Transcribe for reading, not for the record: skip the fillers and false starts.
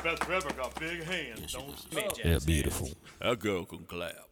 Pastor Pepper got big hands, don't she? They're beautiful. That girl can clap.